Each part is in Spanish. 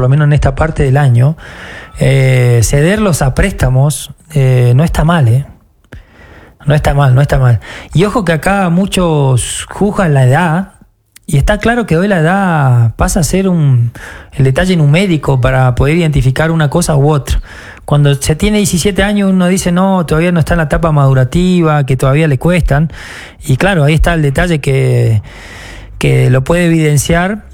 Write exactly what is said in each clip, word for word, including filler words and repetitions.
lo menos en esta parte del año, eh, cederlos a préstamos eh, no está mal, ¿eh? No está mal, no está mal. Y ojo que acá muchos juzgan la edad, y está claro que hoy la edad pasa a ser un, el detalle numérico para poder identificar una cosa u otra. Cuando se tiene diecisiete años uno dice no, todavía no está en la etapa madurativa, que todavía le cuestan. Y claro, ahí está el detalle que, que lo puede evidenciar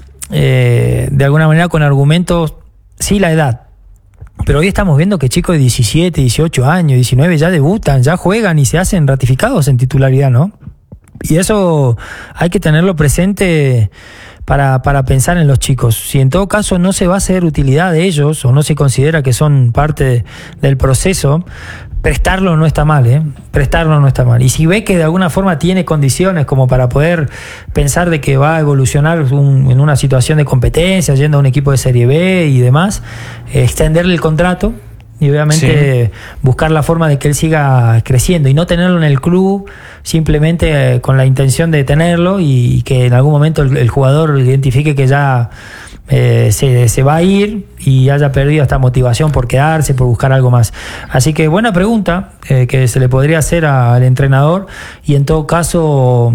eh, de alguna manera con argumentos, sí, la edad. Pero hoy estamos viendo que chicos de diecisiete, dieciocho años, diecinueve ya debutan, ya juegan y se hacen ratificados en titularidad, ¿no? Y eso hay que tenerlo presente para, para pensar en los chicos. Si en todo caso no se va a hacer utilidad de ellos o no se considera que son parte del proceso, prestarlo no está mal, ¿eh? Prestarlo no está mal. Y si ve que de alguna forma tiene condiciones como para poder pensar de que va a evolucionar un, en una situación de competencia, yendo a un equipo de Serie B y demás, eh, extenderle el contrato y obviamente sí, buscar la forma de que él siga creciendo y no tenerlo en el club simplemente eh, con la intención de tenerlo y, y que en algún momento el, el jugador identifique que ya eh, se, se va a ir y haya perdido esta motivación por quedarse, por buscar algo más. Así que buena pregunta eh, que se le podría hacer a, al entrenador y en todo caso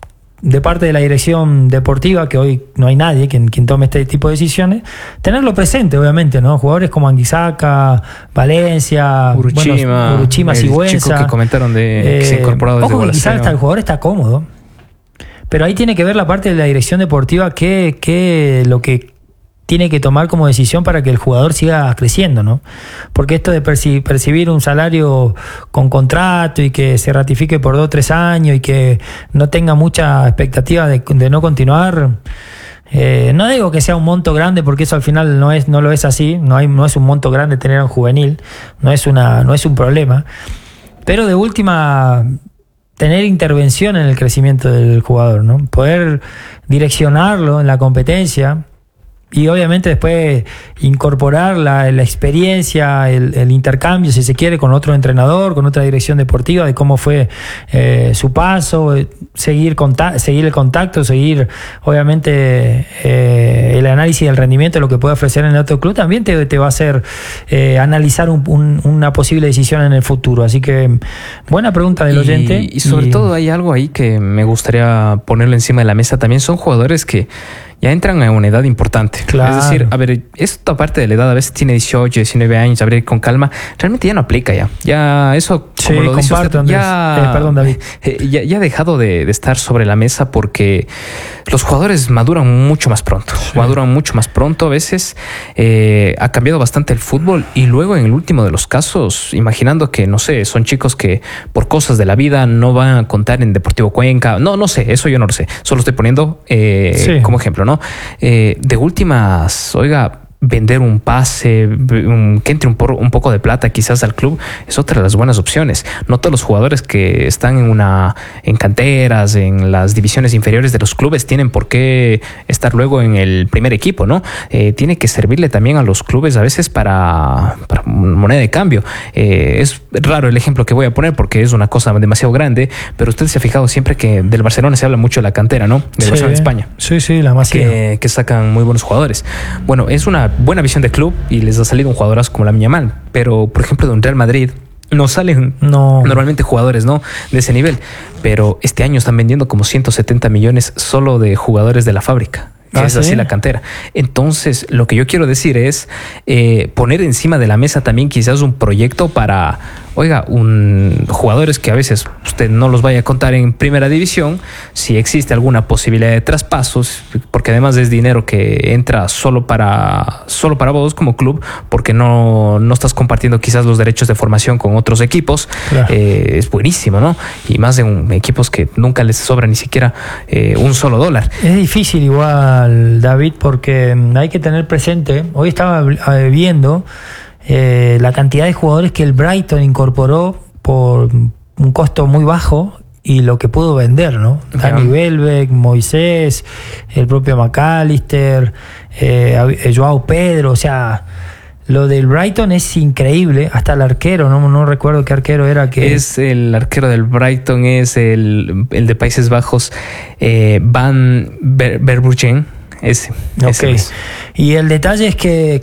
de parte de la dirección deportiva, que hoy no hay nadie quien, quien tome este tipo de decisiones, tenerlo presente, obviamente, ¿no? Jugadores como Anguisaca, Valencia, Uruchima, bueno, Uruchima, Sigüenza. Chicos que comentaron de eh, que se incorporado desde ojo, quizás hasta el jugador está cómodo, pero ahí tiene que ver la parte de la dirección deportiva que, que lo que tiene que tomar como decisión para que el jugador siga creciendo, ¿no? Porque esto de perci- percibir un salario con contrato y que se ratifique por dos o tres años y que no tenga mucha expectativa de, de no continuar, eh, no digo que sea un monto grande porque eso al final no es no lo es así, no hay no es un monto grande tener un juvenil, no es una no es un problema, pero de última tener intervención en el crecimiento del jugador, ¿no? Poder direccionarlo en la competencia. Y obviamente después incorporar la, la experiencia, el, el intercambio, si se quiere, con otro entrenador, con otra dirección deportiva, de cómo fue eh, su paso, seguir, conta- seguir el contacto, seguir obviamente eh, el análisis del rendimiento, lo que puede ofrecer en el otro club, también te, te va a hacer eh, analizar un, un, una posible decisión en el futuro. Así que buena pregunta del y, oyente. Y sobre y... todo hay algo ahí que me gustaría ponerlo encima de la mesa. También son jugadores que ya entran a una edad importante. Claro. Es decir, a ver, esta parte de la edad a veces tiene dieciocho, diecinueve años, a ver, con calma, realmente ya no aplica ya. Ya eso, como sí, lo dice usted, ya, eh, perdón, David. Eh, ya, ya ha dejado de, de estar sobre la mesa porque los jugadores maduran mucho más pronto. Sí. Maduran mucho más pronto a veces. Eh, ha cambiado bastante el fútbol y luego en el último de los casos, imaginando que, no sé, son chicos que por cosas de la vida no van a contar en Deportivo Cuenca. No, no sé, eso yo no lo sé. Solo estoy poniendo eh, sí. como ejemplo, ¿no? Eh, de últimas, oiga, vender un pase, un, que entre un, por, un poco de plata quizás al club, es otra de las buenas opciones. No todos los jugadores que están en una en canteras, en las divisiones inferiores de los clubes, tienen por qué estar luego en el primer equipo, ¿no? Eh, tiene que servirle también a los clubes a veces para, para moneda de cambio. Eh, es raro el ejemplo que voy a poner porque es una cosa demasiado grande, pero usted se ha fijado siempre que del Barcelona se habla mucho de la cantera, ¿no? Del sí, Barcelona de España. Sí, sí, la más que, que sacan muy buenos jugadores. Bueno, es una buena visión de club y les ha salido un jugadorazo como Lamine Yamal, pero por ejemplo de un Real Madrid no salen no. normalmente jugadores, ¿no?, de ese nivel, pero este año están vendiendo como ciento setenta millones solo de jugadores de la fábrica. Que ¿Ah, es así sí? la cantera. Entonces, lo que yo quiero decir es eh, poner encima de la mesa también quizás un proyecto para, oiga, un, jugadores que a veces usted no los vaya a contar en primera división, si existe alguna posibilidad de traspasos, porque además es dinero que entra solo para, solo para vos como club, porque no, no estás compartiendo quizás los derechos de formación con otros equipos. Claro. Eh, es buenísimo, ¿no? Y más de un, equipos que nunca les sobra ni siquiera eh, un solo dólar. Es difícil igual, David, porque hay que tener presente, hoy estaba viendo eh, la cantidad de jugadores que el Brighton incorporó por un costo muy bajo y lo que pudo vender, ¿no? Yeah. Dani Welbeck, Moisés, el propio McAllister, eh, Joao Pedro, o sea, lo del Brighton es increíble, hasta el arquero, no, no recuerdo qué arquero era. Que es el arquero del Brighton, es el, el de Países Bajos, eh, Van Ber- Verbruggen. Ese, okay. ese y el detalle es que